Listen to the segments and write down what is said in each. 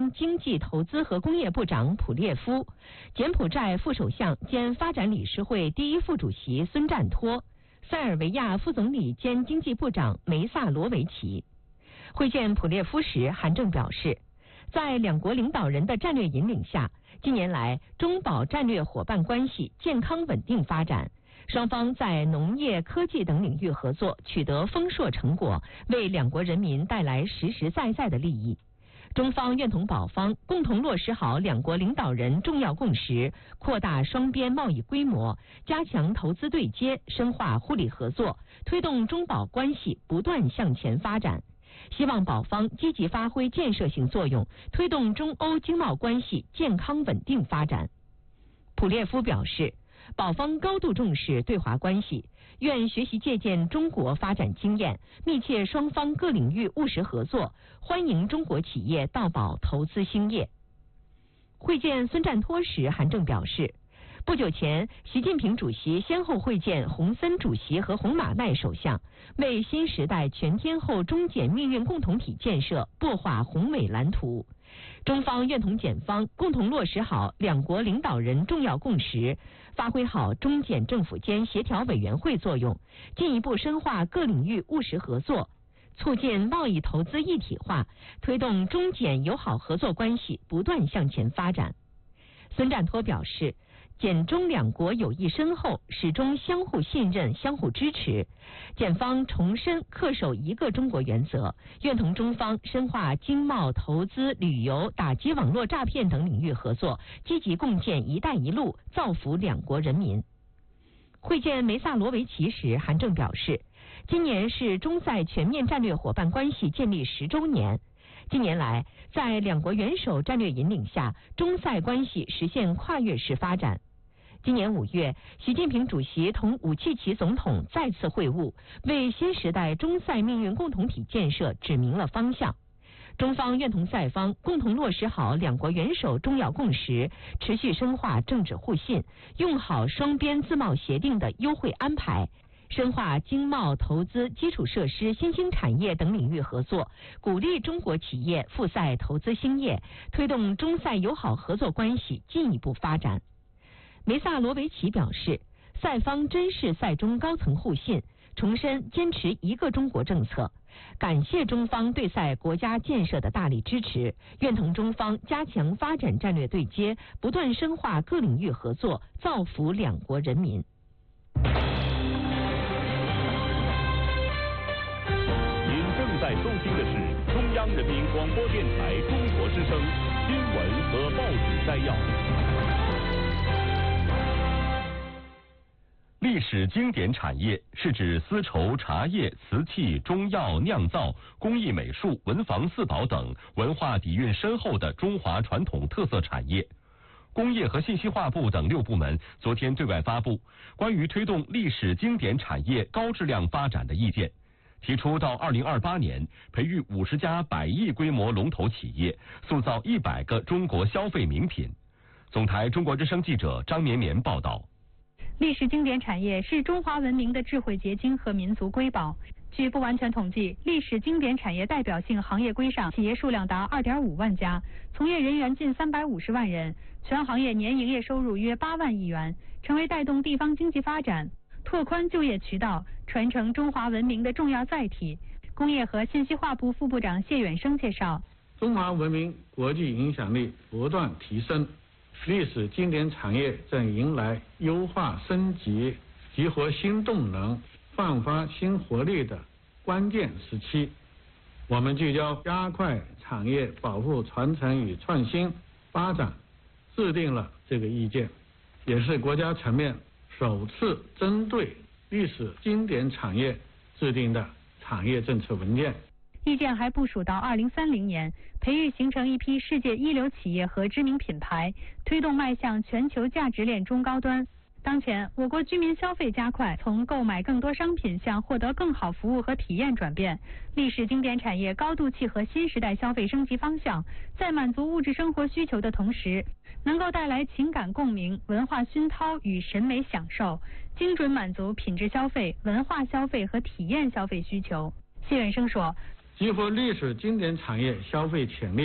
央经济投资和工业部长普列夫、柬埔寨副首相兼发展理事会第一副主席孙占托、塞尔维亚副总理兼经济部长梅萨罗维奇。会见普列夫时，韩正表示，在两国领导人的战略引领下，近年来中保战略伙伴关系健康稳定发展，双方在农业、科技等领域合作取得丰硕成果，为两国人民带来实实在在的利益。中方愿同保方共同落实好两国领导人重要共识，扩大双边贸易规模，加强投资对接，深化互利合作，推动中保关系不断向前发展。希望保方积极发挥建设性作用，推动中欧经贸关系健康稳定发展。普列夫表示，保方高度重视对华关系，愿学习借鉴中国发展经验，密切双方各领域务实合作，欢迎中国企业到保投资兴业。会见孙占托时，韩正表示，不久前，习近平主席先后会见洪森主席和洪马奈首相，为新时代全天候中柬命运共同体建设擘画宏伟蓝图。中方愿同柬方共同落实好两国领导人重要共识，发挥好中柬政府间协调委员会作用，进一步深化各领域务实合作，促进贸易投资一体化，推动中柬友好合作关系不断向前发展。孙占托表示，柬中两国友谊深厚，始终相互信任、相互支持。柬方重申恪守一个中国原则，愿同中方深化经贸、投资、旅游、打击网络诈骗等领域合作，积极共建“一带一路”，造福两国人民。会见梅萨罗维奇时，韩正表示，今年是中塞全面战略伙伴关系建立10周年。近年来，在两国元首战略引领下，中塞关系实现跨越式发展。今年5月，习近平主席同武契奇总统再次会晤，为新时代中塞命运共同体建设指明了方向。中方愿同塞方共同落实好两国元首重要共识，持续深化政治互信，用好双边自贸协定的优惠安排，深化经贸、投资、基础设施、新兴产业等领域合作，鼓励中国企业赴塞投资兴业，推动中塞友好合作关系进一步发展。梅萨罗维奇表示，塞方珍视塞中高层互信，重申坚持一个中国政策，感谢中方对塞国家建设的大力支持，愿同中方加强发展战略对接，不断深化各领域合作，造福两国人民。 您正在收听的是中央人民广播电台中国之声新闻和报纸摘要。历史经典产业是指丝绸、茶叶、瓷器、中药、酿造、工艺美术、文房四宝等文化底蕴深厚的中华传统特色产业。工业和信息化部等6部门昨天对外发布关于推动历史经典产业高质量发展的意见，提出到2028年培育50家100亿规模龙头企业，塑造100个中国消费名品。总台中国之声记者张绵绵报道。 历史经典产业是中华文明的智慧结晶和民族瑰宝。据不完全统计，历史经典产业代表性行业规上企业数量达2.5万家，从业人员近350万人，全行业年营业收入约8万亿元，成为带动地方经济发展、拓宽就业渠道、传承中华文明的重要载体。工业和信息化部副部长谢远生介绍， 中华文明国际影响力不断提升，历史经典产业正迎来优化升级、激活新动能、焕发新活力的关键时期。我们聚焦加快产业保护、传承与创新发展，制定了这个意见，也是国家层面首次针对历史经典产业制定的产业政策文件。 意见还部署到2030年，培育形成一批世界一流企业和知名品牌，推动迈向全球价值链中高端。当前，我国居民消费加快，从购买更多商品向获得更好服务和体验转变。历史经典产业高度契合新时代消费升级方向，在满足物质生活需求的同时，能够带来情感共鸣、文化熏陶与审美享受，精准满足品质消费、文化消费和体验消费需求。谢远生说， 激活历史经典产业消费潜力，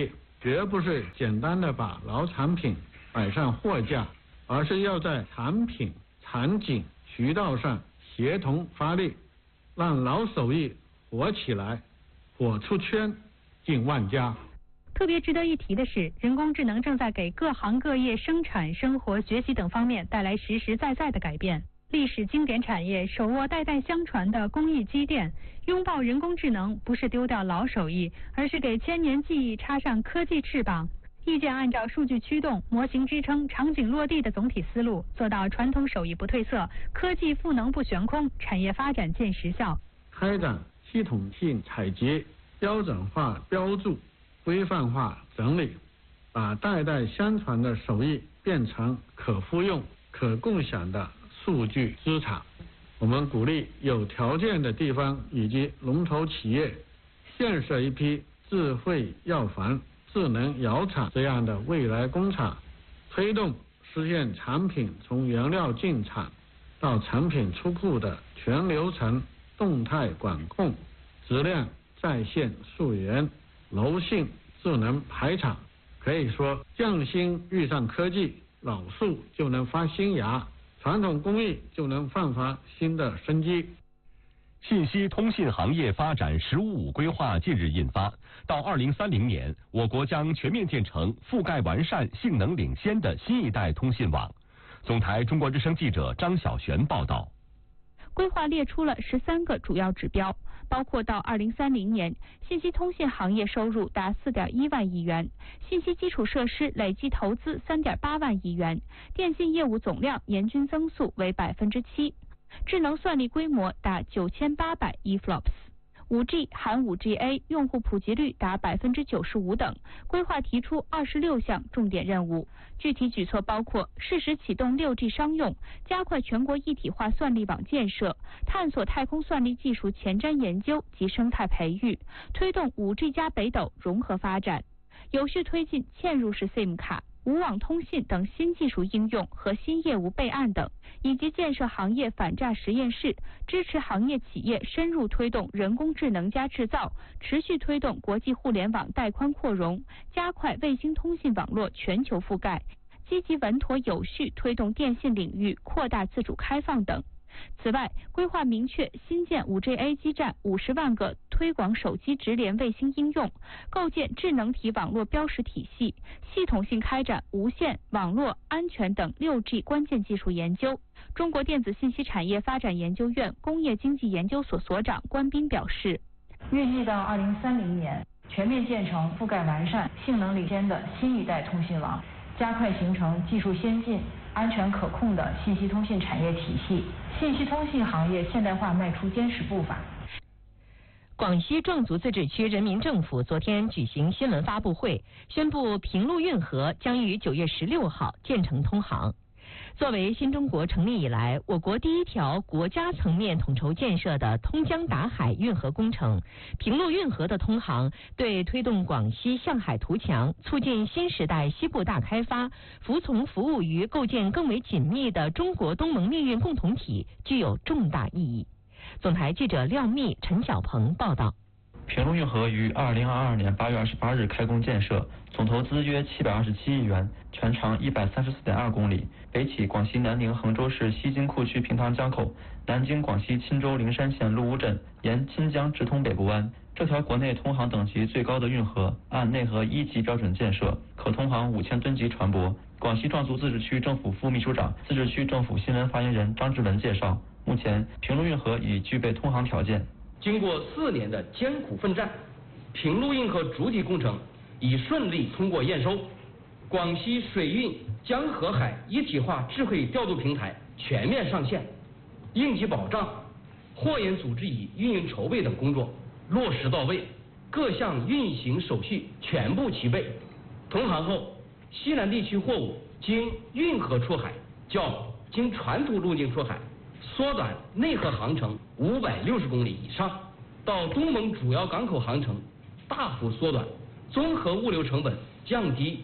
绝不是简单的把老产品摆上货架，而是要在产品、场景、渠道上协同发力，让老手艺火起来，火出圈，进万家。 特别值得一提的是，人工智能正在给各行各业生产、生活、学习等方面带来实实在在的改变。历史经典产业手握代代相传的工艺积淀，拥抱人工智能不是丢掉老手艺，而是给千年技艺插上科技翅膀。意见按照数据驱动、模型支撑、场景落地的总体思路，做到传统手艺不褪色，科技赋能不悬空，产业发展见实效。 开展系统性采集、标准化标注、规范化整理，把代代相传的手艺变成可复用、可共享的数据资产。我们鼓励有条件的地方以及龙头企业建设一批智慧药房、智能窑厂这样的未来工厂，推动实现产品从原料进厂到产品出库的全流程动态管控，质量在线溯源，柔性智能排场。可以说，匠心遇上科技，老树就能发新芽，传统工艺就能焕发新的生机。 信息通信行业发展“十五五”规划近日印发，到2030年，我国将全面建成覆盖完善、性能领先的新一代通信网。总台中国之声记者张晓璇报道。 规划列出了13个主要指标，包括到2030年，信息通信行业收入达4.1万亿元，信息基础设施累计投资3.8万亿元，电信业务总量年均增速为7%，智能算力规模达9800亿 flops。5G 含 5GA 用户普及率达95%等，规划提出26项重点任务。具体举措包括适时启动 6G 商用，加快全国一体化算力网建设，探索太空算力技术前瞻研究及生态培育，推动 5G 加北斗融合发展，有序推进嵌入式 SIM 卡、无网通信等新技术应用和新业务备案等，以及建设行业反诈实验室，支持行业企业深入推动人工智能加制造，持续推动国际互联网带宽扩容，加快卫星通信网络全球覆盖，积极稳妥有序推动电信领域扩大自主开放等。此外，规划明确新建 5GA 基站50万个，推广手机直连卫星应用，构建智能体网络标识体系，系统性开展无线、网络、安全等 6G 关键技术研究。中国电子信息产业发展研究院工业经济研究所所长关斌表示， 预计到2030年，全面建成覆盖完善、性能领先的新一代通信网，加快形成技术先进、安全可控的信息通信产业体系，信息通信行业现代化迈出坚实步伐。 广西壮族自治区人民政府昨天举行新闻发布会，宣布平陆运河将于9月16号建成通航。作为新中国成立以来我国第一条国家层面统筹建设的通江达海运河工程，平陆运河的通航对推动广西向海图强、促进新时代西部大开发、服务于构建更为紧密的中国东盟命运共同体具有重大意义。总台记者廖密、陈小鹏报道。 平陆运河于2022年8月28日开工建设，总投资约727亿元，全长134.2公里，北起广西南宁衡州市西津库区平塘江口，南经广西钦州灵山县陆乌镇，沿钦江直通北部湾。这条国内通航等级最高的运河，按内河1级标准建设，可通航5000吨级船舶。广西壮族自治区政府副秘书长、自治区政府新闻发言人张志文介绍，目前平陆运河已具备通航条件。 经过4年的艰苦奋战，平陆运河主体工程已顺利通过验收，广西水运江河海一体化智慧调度平台全面上线，应急保障、货运组织与运营筹备等工作落实到位，各项运行手续全部齐备。通航后，西南地区货物经运河出海较经传统路径出海缩短内河航程560公里以上，到东盟主要港口航程大幅缩短，综合物流成本降低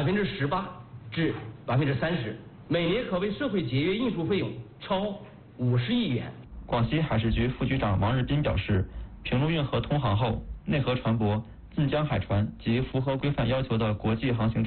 18%至30%，每年可为社会节约运输费用超50亿元。 广西海事局副局长王日斌表示，平陆运河通航后，内河船舶自晋江海船及符合规范要求的国际航行船。